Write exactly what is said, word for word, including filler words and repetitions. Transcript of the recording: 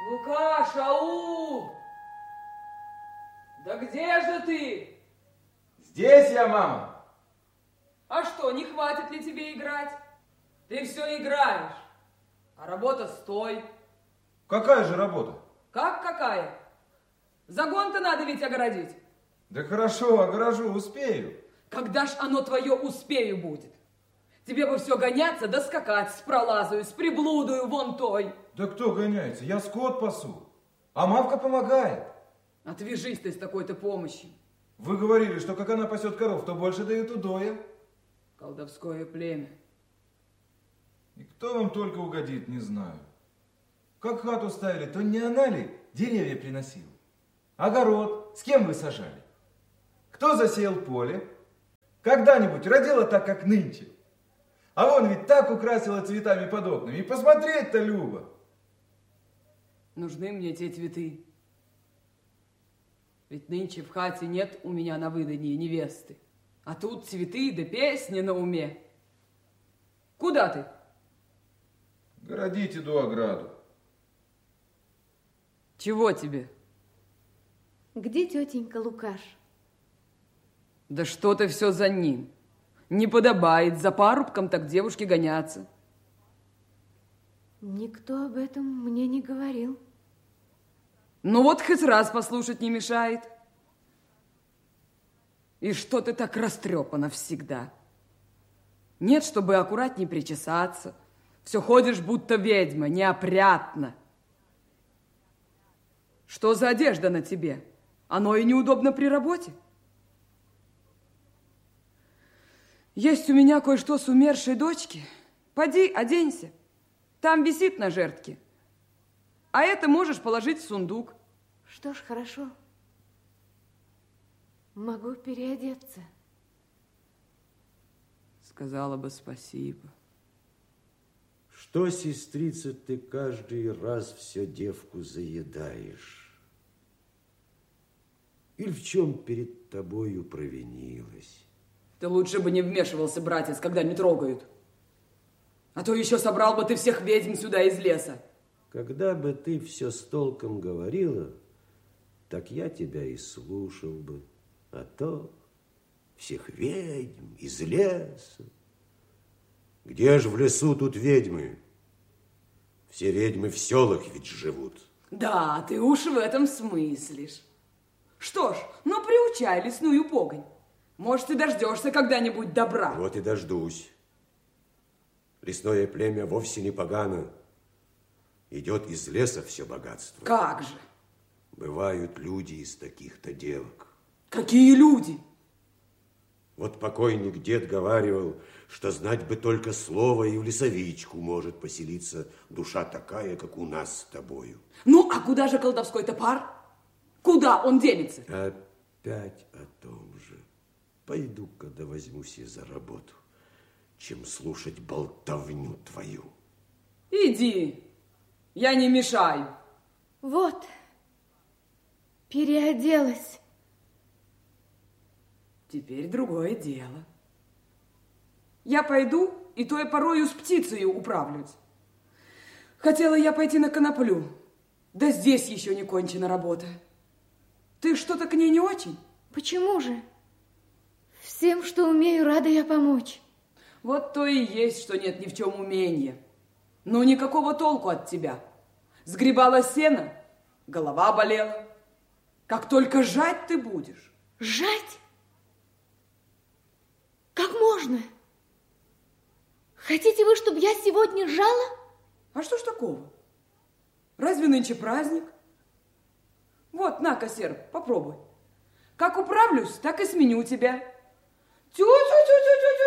Лукаш, ау! Да где же ты? Здесь я, мама. А что, не хватит ли тебе играть? Ты все играешь, а работа стой. Какая же работа? Как какая? Загон-то надо ведь огородить. Да хорошо, огорожу, успею. Когда ж оно твое успею будет? Тебе бы все гоняться да скакать с пролазою, с приблудою вон той. Да кто гоняется? Я скот пасу. А мамка помогает. Отвяжись ты с такой-то помощью. Вы говорили, что как она пасет коров, то больше дают удоя. Колдовское племя. И кто вам только угодит, не знаю. Как хату ставили, то не она ли деревья приносила? Огород с кем вы сажали? Кто засеял поле? Когда-нибудь родила так, как нынче? А вон ведь так украсила цветами под окнами. И посмотреть-то любо. Нужны мне те цветы. Ведь нынче в хате нет у меня на выданье невесты. А тут цветы да песни на уме. Куда ты? Городить иду ограду. Чего тебе? Где тетенька Лукаш? Да что ты все за ним? Не подобает за парубком так девушке гоняться. Никто об этом мне не говорил. Ну вот хоть раз послушать не мешает. И что ты так растрепана всегда? Нет, чтобы аккуратней причесаться. Все ходишь, будто ведьма, неопрятно. Что за одежда на тебе? Оно и неудобно при работе. Есть у меня кое-что с умершей дочки. Поди, оденься. Там висит на жертке. А это можешь положить в сундук. Что ж, хорошо. Могу переодеться. Сказала бы спасибо. Что, сестрица, ты каждый раз все девку заедаешь? Или в чем перед тобою провинилась? Ты лучше бы не вмешивался, братец, когда не трогают. А то еще собрал бы ты всех ведьм сюда из леса. Когда бы ты все с толком говорила, так я тебя и слушал бы. А то всех ведьм из леса. Где же в лесу тут ведьмы? Все ведьмы в селах ведь живут. Да, ты уж в этом смыслишь. Что ж, ну приучай лесную погонь. Может, ты дождешься когда-нибудь добра. Вот и дождусь. Лесное племя вовсе не погано. Идет из леса все богатство. Как же? Бывают люди из таких-то девок. Какие люди? Вот покойник дед говаривал, что знать бы только слово, и в лесовичку может поселиться душа такая, как у нас с тобою. Ну, а куда же колдовской топор? Куда он денется? Опять о том же. Пойду-ка да возьмусь и за работу, чем слушать болтовню твою. Иди, я не мешаю. Вот, переоделась. Теперь другое дело. Я пойду и той порою с птицей управлюсь. Хотела я пойти на коноплю, да здесь еще не кончена работа. Ты что-то к ней не очень? Почему же? Всем, что умею, рада я помочь. Вот то и есть, что нет ни в чем умения. Но никакого толку от тебя. Сгребала сено, голова болела. Как только жать ты будешь. Жать? Как можно? Хотите вы, чтобы я сегодня жала? А что ж такого? Разве нынче праздник? Вот, на-ка, серп, попробуй. Как управлюсь, так и сменю тебя. Тю-тю!